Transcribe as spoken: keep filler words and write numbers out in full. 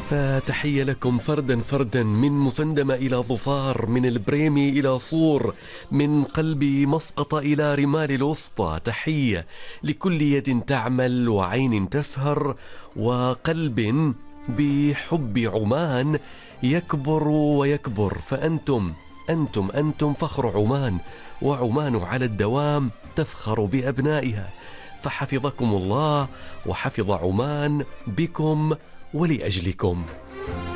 فتحية لكم فردا فردا، من مسندمة إلى ظفار، من البريمي إلى صور، من قلب مسقط إلى رمال الوسطى. تحية لكل يد تعمل وعين تسهر وقلب بحب عمان يكبر ويكبر. فأنتم أنتم أنتم فخر عمان، وعمان على الدوام تفخر بأبنائها. فحفظكم الله وحفظ عمان بكم ولأجلكم.